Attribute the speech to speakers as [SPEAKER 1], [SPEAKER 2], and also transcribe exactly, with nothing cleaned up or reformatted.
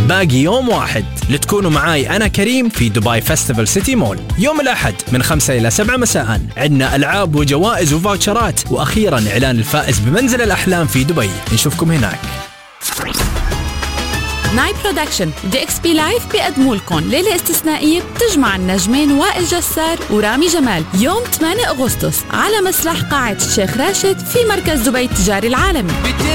[SPEAKER 1] باقي يوم واحد لتكونوا معاي أنا كريم في دبي فيستيفال سيتي مول يوم الأحد من خمسة إلى سبعة مساء. عندنا ألعاب وجوائز وفاوتشرات، وأخيرا إعلان الفائز بمنزل الأحلام في دبي. نشوفكم هناك.
[SPEAKER 2] ناي برودكشن دي اكس بي لايف بيقدموا لكم ليلة استثنائية بتجمع النجمين وائل جسار ورامي جمال يوم ثمانية أغسطس على مسرح قاعة الشيخ راشد في مركز دبي التجاري العالمي.